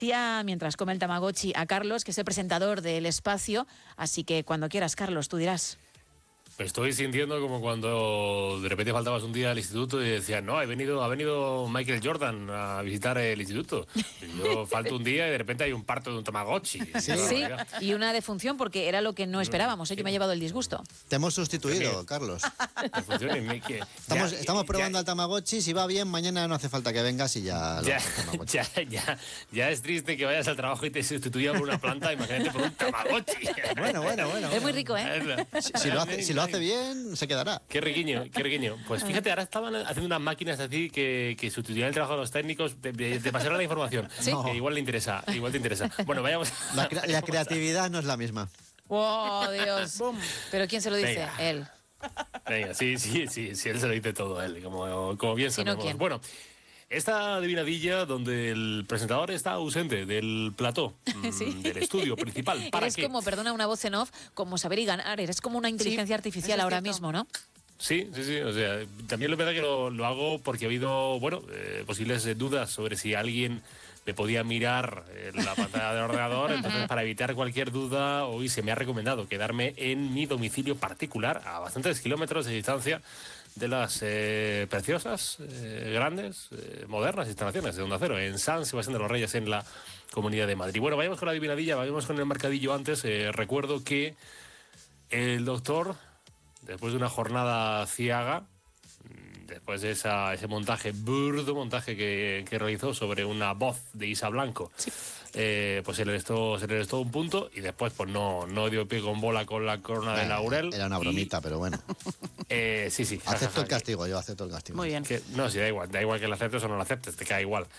tía mientras come el Tamagotchi a Carlos, que es el presentador del Espacio. Así que cuando quieras, Carlos, tú dirás. Me estoy sintiendo como cuando de repente faltabas un día al instituto y decías, no, ha venido Michael Jordan a visitar el instituto. Y yo falto un día y de repente hay un parto de un Tamagotchi. Sí, y una defunción porque era lo que no esperábamos. Yo me he llevado el disgusto. Te hemos sustituido, Carlos. Estamos probando al Tamagotchi. Si va bien, mañana no hace falta que vengas y ya... Ya es triste que vayas al trabajo y te sustituya por una planta, imagínate por un Tamagotchi. Bueno. Es muy rico, ¿eh? Si lo hace bien, se quedará. Qué riquiño. Pues fíjate, ahora estaban haciendo unas máquinas así que sustituían el trabajo de los técnicos. Te pasaron la información. ¿Sí? Que igual te interesa. Bueno, vayamos. La creatividad no es la misma. ¡Oh, Dios! ¿Pero quién se lo dice? Venga. Él. Venga, sí, él se lo dice todo, él, como bien Si no, sabemos. ¿quién? Bueno, esta adivinadilla donde el presentador está ausente del plató, Sí. del estudio principal. ¿Para Eres qué? como, perdona, una voz en off, como saber y ganar. Eres como una inteligencia artificial eso es ahora cierto. mismo, ¿no? Sí, o sea, también es verdad que lo hago porque ha habido, posibles dudas sobre si alguien me podía mirar en la pantalla del ordenador, entonces para evitar cualquier duda, hoy se me ha recomendado quedarme en mi domicilio particular, a bastantes kilómetros de distancia de las preciosas, grandes, modernas instalaciones de Onda Cero, en San Sebastián de los Reyes, en la Comunidad de Madrid. Bueno, vayamos con la adivinadilla, vayamos con el marcadillo antes. Recuerdo que el doctor, después de una jornada ciaga, después de ese burdo montaje que realizó sobre una voz de Isa Blanco, pues se le restó un punto y después pues no dio pie con bola con la corona de laurel. Era una bromita, pero bueno. Sí. Acepto el castigo. Muy bien. No, sí, da igual que lo aceptes o no lo aceptes, te cae igual.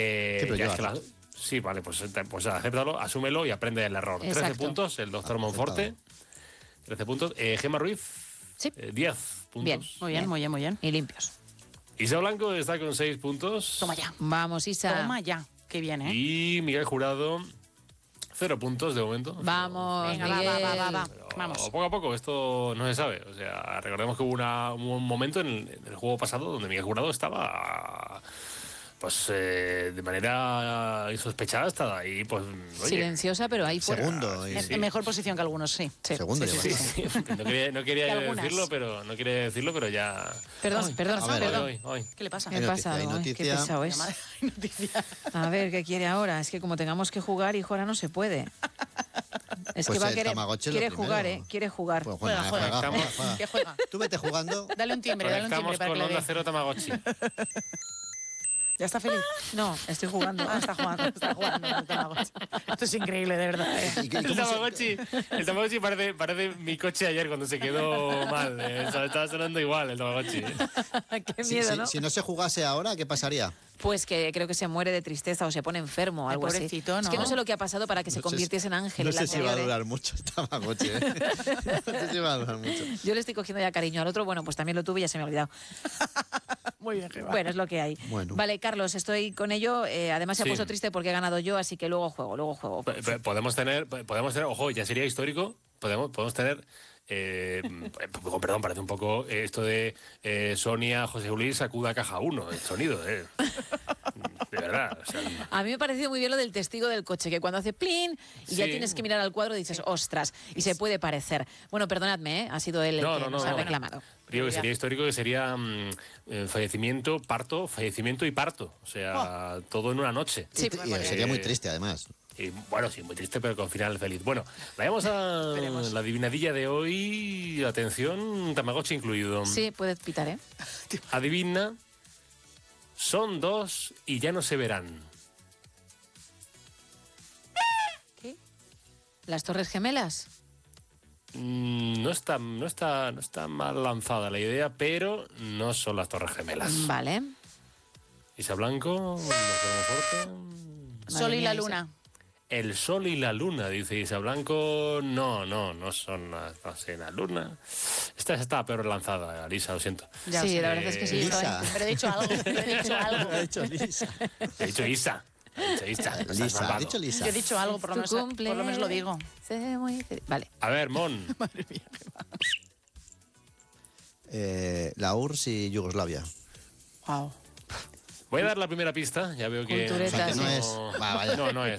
Sí, vale, pues acéptalo, asúmelo y aprende el error. Exacto. 13 puntos, el doctor Monforte. 13 puntos. Gemma Ruiz, Sí. 10 puntos. Bien. Muy bien. Y limpios. Isa Blanco está con 6 puntos. Toma ya. Vamos, Isa. Toma ya. Qué bien, ¿eh? Y Miguel Jurado, 0 puntos de momento. Vamos, Venga, Miguel. va. Pero Vamos. poco a poco, esto no se sabe. O sea, recordemos que hubo un momento en el juego pasado donde Miguel Jurado estaba, pues, de manera insospechada, estaba ahí, pues, oye. Silenciosa, pero ahí fuera. Segundo. En mejor posición que algunos, sí. Segundo lleva. Sí. No quería algunas. decirlo, pero ya. Perdón. Hoy. ¿Qué le pasa? Me Hay he noticia, pasado, hay ¿eh? noticia. Qué pesado es. Hay noticia. A ver, ¿qué quiere ahora? Es que como tengamos que jugar, hijo, ahora no se puede. Es Pues que va a el querer, Tamagotchi es lo quiere jugar, primero. Quiere jugar. Pues Juega. juega. ¿Qué juega? Tú vete jugando. Dale un timbre Conectamos para que con le Onda dé. Cero Tamagotchi. ¿Ya está feliz? No, estoy jugando. Está jugando. el Tamagotchi. Esto es increíble, de verdad. ¿Y cómo El Tamagotchi parece mi coche ayer cuando se quedó mal. Estaba sonando igual el Tamagotchi. Qué miedo, ¿no? Si no se jugase ahora, ¿qué pasaría? Pues que creo que se muere de tristeza o se pone enfermo o algo así. Pobrecito, Es ¿no? que no sé lo que ha pasado para que se convirtiese en ángel. No el sé si va a anterior, ¿eh? durar mucho el Tamagotchi, ¿eh? No sé si va a durar mucho. Yo le estoy cogiendo ya cariño al otro. Bueno, pues también lo tuve y ya se me ha olvidado. Muy bien, Gemma. Bueno, es lo que hay. Bueno. Vale, Carlos, estoy con ello. Además se ha Sí. puesto triste porque he ganado yo, así que luego juego. Podemos tener, ojo, ya sería histórico, podemos tener, con perdón, parece un poco esto de Sonia José Luis sacuda caja 1, el sonido, de verdad. O sea, A mí me ha parecido muy bien lo del testigo del coche, que cuando hace plin y ya Sí. tienes que mirar al cuadro y dices, ostras, y se puede parecer. Bueno, perdonadme, ha sido él el que nos ha reclamado. Digo que sería histórico, que sería fallecimiento y parto. O sea, todo en una noche. Sí, Y sería muy triste, además. Y bueno, sí, muy triste, pero con final feliz. Bueno, vayamos a la adivinadilla de hoy. Atención, Tamagotchi incluido. Sí, puedes pitar, ¿eh? Adivina, son 2 y ya no se verán. ¿Qué? ¿Las Torres Gemelas? No está mal lanzada la idea, pero no son las Torres Gemelas. Vale. Isa Blanco, Fuerte. Sol y la luna. El sol y la luna, dice Isa Blanco. No son la luna. Esta está peor lanzada, Lisa, lo siento. Ya sí, sé. la verdad es que sí. Lisa. Pero he dicho algo. Ha dicho Lisa. He dicho Isa. Lisa, ha dicho Lisa. Yo he dicho algo, por lo menos lo digo. Vale. A ver, Mon. Madre mía. La URSS y Yugoslavia. Wow. Voy a dar la primera pista, ya veo que... Cultureta, O sea, que no sí. es... Va, vaya. No, no es.